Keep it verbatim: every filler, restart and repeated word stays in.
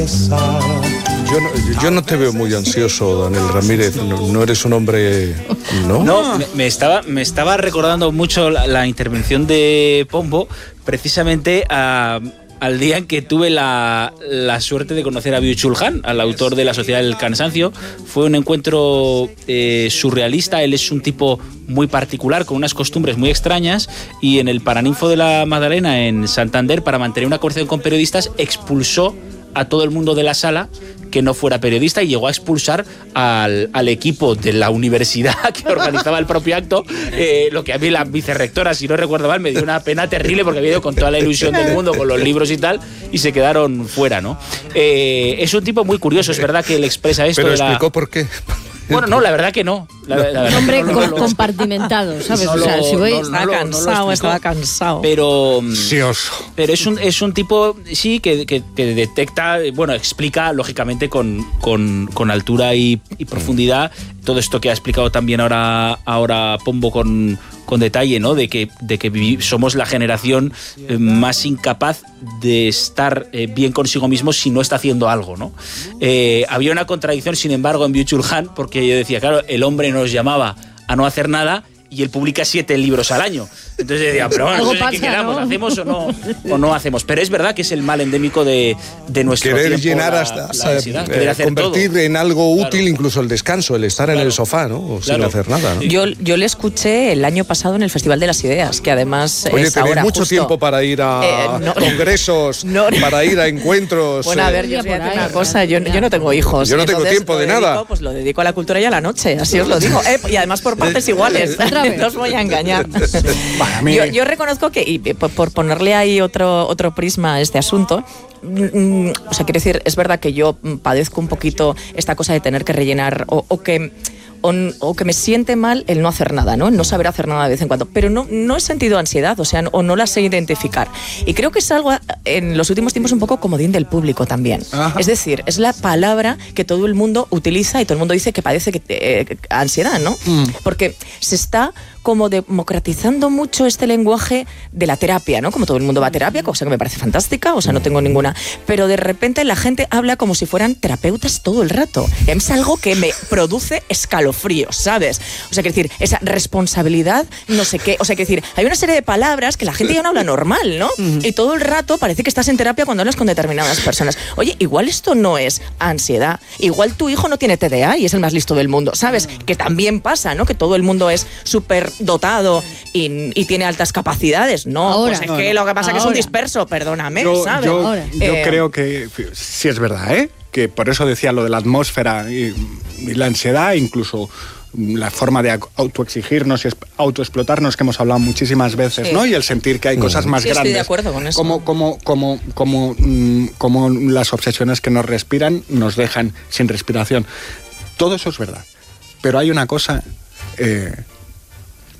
Yo no, yo no te veo muy ansioso, Daniel Ramírez. No, no eres un hombre, ¿no? No, me, me, estaba, me estaba recordando mucho la, la intervención de Pombo, precisamente a... al día en que tuve la, la suerte de conocer a Byung-Chul Han, al autor de La Sociedad del Cansancio. Fue un encuentro eh, surrealista. Él es un tipo muy particular, con unas costumbres muy extrañas, y en el Paraninfo de la Magdalena, en Santander, para mantener una conversación con periodistas, expulsó a todo el mundo de la sala que no fuera periodista, y llegó a expulsar al, al equipo de la universidad que organizaba el propio acto, eh, lo que a mí la vicerrectora, si no recuerdo mal, me dio una pena terrible, porque había ido con toda la ilusión del mundo, con los libros y tal, y se quedaron fuera, ¿no? Eh, es un tipo muy curioso, es verdad que él expresa esto. ¿Pero de la... explicó por qué? Bueno, no, la verdad que no. La, la verdad un hombre que no, con, no, no, compartimentado, ¿sabes? No o sea, lo, si voy... no, no estaba lo, cansado, no estaba cansado. Pero, Ansioso. pero es un es un tipo, sí, que, que, que detecta, bueno, explica lógicamente con, con, con altura y, y profundidad todo esto que ha explicado también ahora, ahora Pombo con, con detalle, ¿no? De que, de que vivi, somos la generación eh, más incapaz de estar eh, bien consigo mismo si no está haciendo algo, ¿no? Eh, había una contradicción, sin embargo, en Byung-Chul Han, porque yo decía, claro, el hombre nos llamaba a no hacer nada y él publica siete libros al año. Entonces decía, pero bueno, entonces, ¿qué quedamos? ¿No? ¿Hacemos o no, o no hacemos? Pero es verdad que es el mal endémico de, de nuestro querer tiempo. Llenar la, hasta, la ansiedad, eh, querer hacer convertir todo. en algo Claro. útil incluso el descanso, el estar Claro. en el sofá, ¿no? O Claro. sin hacer nada, ¿no? Yo, yo le escuché el año pasado en el Festival de las Ideas, que además Oye, es tenéis ahora mucho justo... tiempo para ir a Eh, no. congresos, No. para ir a encuentros. Bueno, a eh, ver, yo os voy a por decir ahí, una cosa, yo, ya. yo no tengo hijos. Yo no tengo entonces tiempo lo de dedico, nada. Pues lo dedico a la cultura y a la noche, así os lo digo. Eh, y además por partes iguales, Otra vez. no os voy a engañar. Para mí- Yo, yo reconozco que, y por, por ponerle ahí otro, otro prisma a este asunto, mm, mm, o sea, quiero decir, es verdad que yo mm, padezco un poquito esta cosa de tener que rellenar o, o que... O, o que me siente mal el no hacer nada, ¿no? El no saber hacer nada de vez en cuando. Pero no, no he sentido ansiedad, o sea, o no la sé identificar. Y creo que es algo en los últimos tiempos un poco comodín del público también. Ajá. Es decir, es la palabra que todo el mundo utiliza y todo el mundo dice que padece que, eh, ansiedad, ¿no? Mm. Porque se está como democratizando mucho este lenguaje de la terapia, ¿no? Como todo el mundo va a terapia, cosa que me parece fantástica, o sea, no tengo ninguna... Pero de repente la gente habla como si fueran terapeutas todo el rato. Y a mí es algo que me produce escalofríos, ¿sabes? O sea, quiero decir, esa responsabilidad, no sé qué... O sea, quiero decir, hay una serie de palabras que la gente ya no habla normal, ¿no? Y todo el rato parece que estás en terapia cuando hablas con determinadas personas. Oye, igual esto no es ansiedad. Igual tu hijo no tiene T D A y es el más listo del mundo, ¿sabes? Que también pasa, ¿no? Que todo el mundo es súper dotado y, y tiene altas capacidades. No, Ahora. pues es No, que no. lo que pasa es que es un Ahora. disperso, perdóname, Yo, ¿sabes? yo, Ahora. yo Eh, creo que sí es verdad, ¿eh? Que por eso decía lo de la atmósfera y, y la ansiedad, incluso la forma de autoexigirnos y es- autoexplotarnos que hemos hablado muchísimas veces, Sí. ¿no? Y el sentir que hay cosas más Sí, estoy grandes. de acuerdo con eso. Como, como, como, como, mm, como las obsesiones que nos respiran nos dejan sin respiración. Todo eso es verdad. Pero hay una cosa eh,